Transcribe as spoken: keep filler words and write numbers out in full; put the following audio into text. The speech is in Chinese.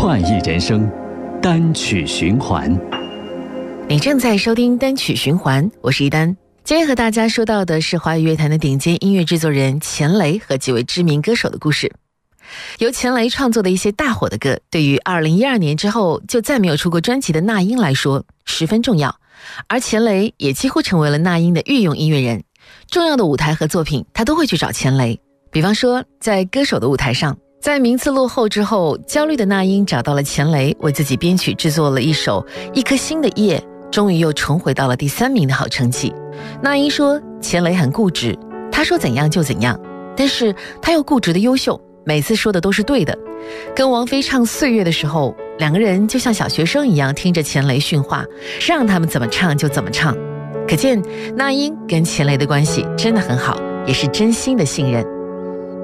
快意人生，单曲循环。 你正在收听单曲循环，我是一丹。今天和大家说到的是华语乐坛的顶尖音乐制作人钱雷和几位知名歌手的故事。由钱雷创作的一些大火的歌，对于二零一二年之后就再没有出过专辑的那英来说十分重要，而钱雷也几乎成为了那英的御用音乐人。重要的舞台和作品他都会去找钱雷，比方说在歌手的舞台上，在名次落后之后，焦虑的那英找到了钱雷，为自己编曲制作了一首《一颗新的夜》，终于又重回到了第三名的好成绩。那英说钱雷很固执，他说怎样就怎样，但是他又固执的优秀，每次说的都是对的。跟王菲唱《岁月》的时候，两个人就像小学生一样听着钱雷训话，让他们怎么唱就怎么唱。可见那英跟钱雷的关系真的很好，也是真心的信任。